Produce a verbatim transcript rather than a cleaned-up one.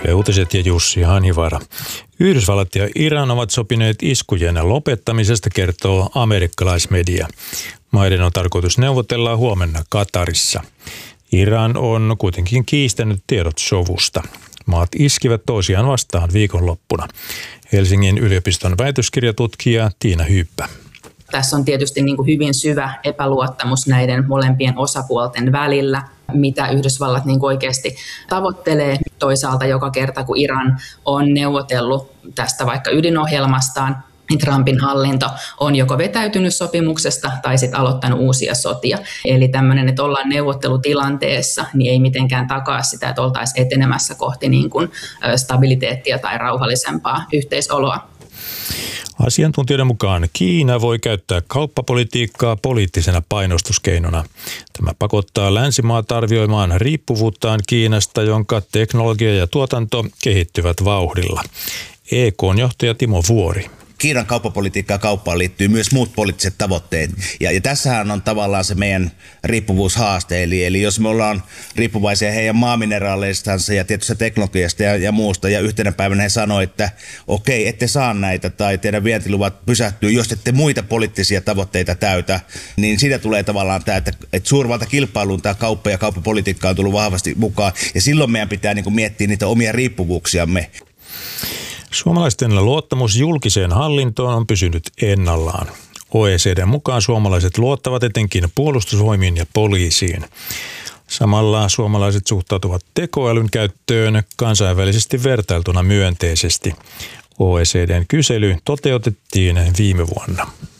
Yle Uutiset ja Jussi Hanhivaara. Yhdysvallat ja Iran ovat sopineet iskujen lopettamisesta, kertoo amerikkalaismedia. Maiden on tarkoitus neuvotella huomenna Katarissa. Iran on kuitenkin kiistänyt tiedot sovusta. Maat iskivät toisiaan vastaan viikonloppuna. Helsingin yliopiston väitöskirjatutkija Tiina Hyyppä. Tässä on tietysti niin kuin hyvin syvä epäluottamus näiden molempien osapuolten välillä, mitä Yhdysvallat niin kuin oikeasti tavoittelee. Toisaalta joka kerta, kun Iran on neuvotellut tästä vaikka ydinohjelmastaan, niin Trumpin hallinto on joko vetäytynyt sopimuksesta tai sitten aloittanut uusia sotia. Eli tämmöinen, että ollaan neuvottelutilanteessa, niin ei mitenkään takaa sitä, että oltaisiin etenemässä kohti niin kuin stabiliteettia tai rauhallisempaa yhteisoloa. Asiantuntijoiden mukaan Kiina voi käyttää kauppapolitiikkaa poliittisena painostuskeinona. Tämä pakottaa länsimaat arvioimaan riippuvuuttaan Kiinasta, jonka teknologia ja tuotanto kehittyvät vauhdilla. E K:n johtaja Timo Vuori. Kiinan kauppapolitiikkaan ja kauppaan liittyy myös muut poliittiset tavoitteet. Ja, ja tässähän on tavallaan se meidän riippuvuushaaste. Eli, eli jos me ollaan riippuvaisia heidän maamineraaleistansa ja tietystä teknologiasta ja, ja muusta, ja yhtenä päivänä he sanoo, että okei, ette saa näitä tai teidän vientiluvat pysähtyy, jos ette muita poliittisia tavoitteita täytä, niin siitä tulee tavallaan tämä, että, että suurvalta kilpailuun tämä kauppa ja kauppapolitiikka on tullut vahvasti mukaan. Ja silloin meidän pitää niin kuin miettiä niitä omia riippuvuuksiamme. Suomalaisten luottamus julkiseen hallintoon on pysynyt ennallaan. O E C D:n mukaan suomalaiset luottavat etenkin puolustusvoimiin ja poliisiin. Samalla suomalaiset suhtautuvat tekoälyn käyttöön kansainvälisesti vertailtuna myönteisesti. O E C D:n kysely toteutettiin viime vuonna.